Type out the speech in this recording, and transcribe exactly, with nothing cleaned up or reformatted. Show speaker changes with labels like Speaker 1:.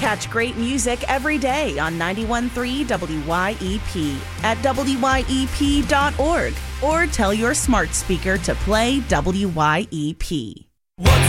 Speaker 1: Catch great music every day on ninety-one point three W Y E P at W Y E P dot org or tell your smart speaker to play W Y E P.
Speaker 2: What's